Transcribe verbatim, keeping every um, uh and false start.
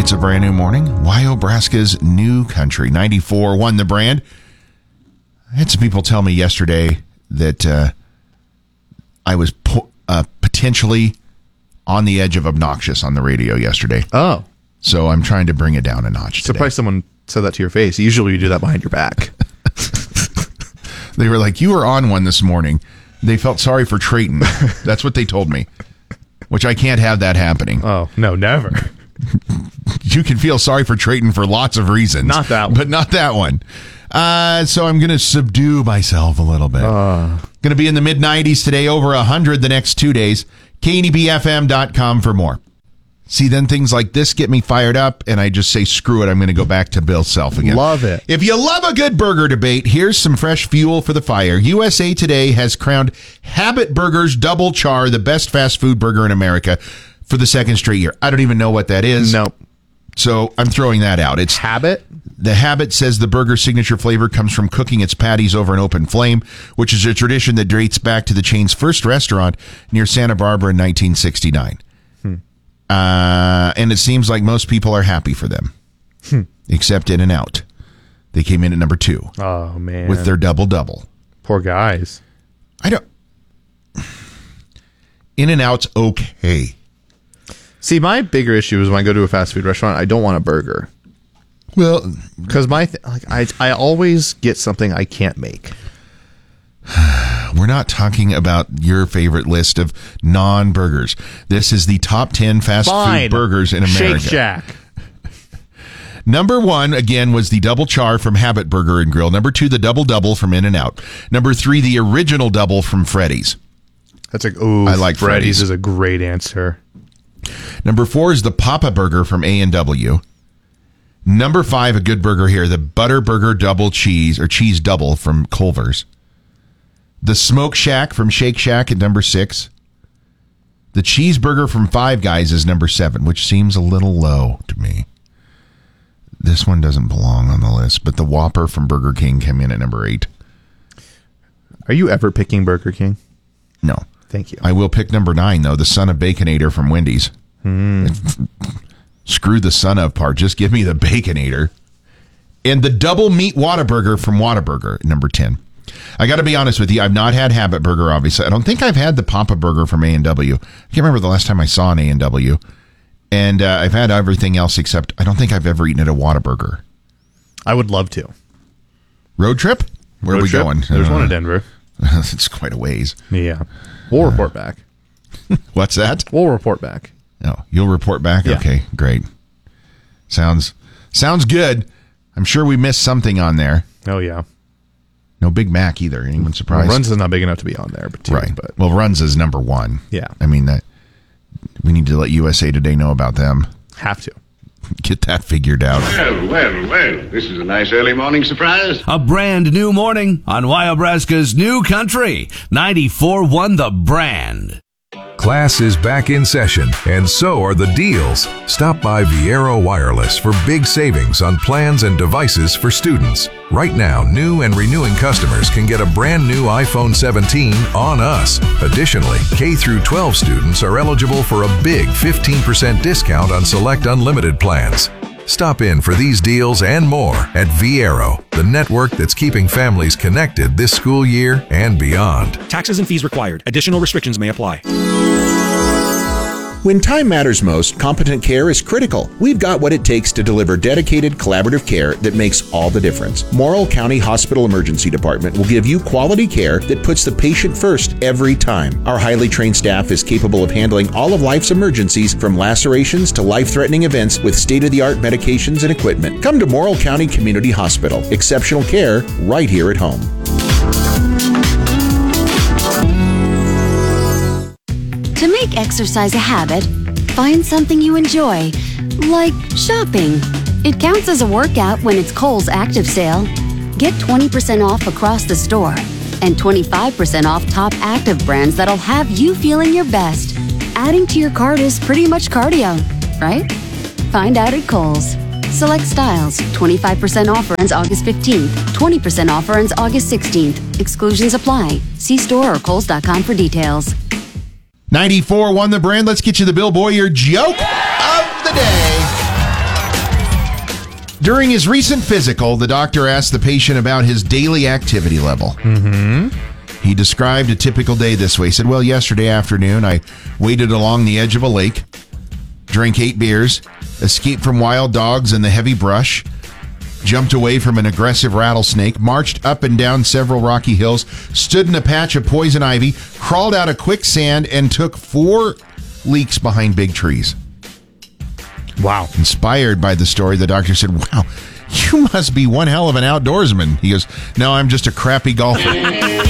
It's a brand new morning. Wyobraska's New Country. ninety-four won the brand. I had some people tell me yesterday that uh, I was po- uh, potentially on the edge of obnoxious on the radio yesterday. Oh. So I'm trying to bring it down a notch today. Surprised someone said that to your face. Usually you do that behind your back. They were like, you were on one this morning. They felt sorry for Trayton. That's what they told me, which I can't have that happening. Oh, no, never. You can feel sorry for Trayton for lots of reasons. Not that one. But not that one. Uh, so I'm going to subdue myself a little bit. Uh. Going to be in the mid nineties today, over one hundred the next two days. K N E B F M dot com for more. See, then things like this get me fired up, and I just say, screw it, I'm going to go back to Bill Self again. Love it. If you love a good burger debate, here's some fresh fuel for the fire. U S A Today has crowned Habit Burgers Double Char the best fast food burger in America for the second straight year. I don't even know what that is. Nope. So I'm throwing that out. It's Habit? The Habit says the burger's signature flavor comes from cooking its patties over an open flame, which is a tradition that dates back to the chain's first restaurant near Santa Barbara in nineteen sixty-nine. Hmm. Uh, and it seems like most people are happy for them, hmm. except In-N-Out. They came in at number two. Oh, man. With their double-double. Poor guys. I don't... In-N-Out's okay. See, my bigger issue is when I go to a fast food restaurant, I don't want a burger. Well, because my th- like I I always get something I can't make. We're not talking about your favorite list of non-burgers. This is the top ten fast Fine. food burgers in America. Shake Shack. Number one, again, was the Double Char from Habit Burger and Grill. Number two, the Double Double from In-N-Out. Number three, the original double from Freddy's. That's like, ooh, I like Freddy's. Freddy's is a great answer. Number four is the Papa Burger from A and W. Number five, a good burger here, the Butter Burger Double Cheese, or Cheese Double from Culver's. The Smoke Shack from Shake Shack at number six. The Cheeseburger from Five Guys is number seven, which seems a little low to me. This one doesn't belong on the list, but the Whopper from Burger King came in at number eight. Are you ever picking Burger King? No. Thank you. I will pick number nine, though, the Son of Baconator from Wendy's. Mm. Screw the son of part. Just give me the Baconator. And the Double Meat Whataburger from Whataburger, number ten. I got to be honest with you. I've not had Habit Burger, obviously. I don't think I've had the Papa Burger from A and W. I can't remember the last time I saw an A and W. And uh, I've had everything else except I don't think I've ever eaten at a Whataburger. I would love to. Road trip? Where Road are we trip? going? There's uh, one in Denver. It's quite a ways. Yeah. We'll uh, report back. What's that? We'll report back. Oh, you'll report back? Yeah. Okay, great. Sounds sounds good. I'm sure we missed something on there. Oh, yeah. No Big Mac either. Anyone surprised? Well, Runs is not big enough to be on there. But too, right. But. Well, Runs is number one. Yeah. I mean, that we need to let U S A Today know about them. Have to. Get that figured out. Well, well, well. This is a nice early morning surprise. A brand new morning on Wyobraska's New Country. ninety-four one The Brand. Class is back in session, and so are the deals. Stop by Viero Wireless for big savings on plans and devices for students. Right now, new and renewing customers can get a brand new iPhone seventeen on us. Additionally, K through twelve students are eligible for a big fifteen percent discount on select unlimited plans. Stop in for these deals and more at Viero, the network that's keeping families connected this school year and beyond. Taxes and fees required. Additional restrictions may apply. When time matters most, competent care is critical. We've got what it takes to deliver dedicated, collaborative care that makes all the difference. Morrill County Hospital Emergency Department will give you quality care that puts the patient first every time. Our highly trained staff is capable of handling all of life's emergencies, from lacerations to life-threatening events, with state-of-the-art medications and equipment. Come to Morrill County Community Hospital. Exceptional care right here at home. To make exercise a habit, find something you enjoy, like shopping. It counts as a workout when it's Kohl's Active Sale. Get twenty percent off across the store and twenty-five percent off top active brands that'll have you feeling your best. Adding to your cart is pretty much cardio, right? Find out at Kohl's. Select styles. twenty-five percent offer ends August fifteenth. twenty percent offer ends August sixteenth. Exclusions apply. See store or kohls dot com for details. ninety-four won The Brand. Let's get you the Bill Boyer joke of the day. During his recent physical, the doctor asked the patient about his daily activity level. Mm-hmm. He described a typical day this way. He said, well, yesterday afternoon, I waded along the edge of a lake, drank eight beers, escaped from wild dogs and the heavy brush, jumped away from an aggressive rattlesnake, marched up and down several rocky hills, stood in a patch of poison ivy, crawled out of quicksand, and took four leaks behind big trees. Wow. Inspired by the story, the doctor said, wow, you must be one hell of an outdoorsman. He goes, no, I'm just a crappy golfer.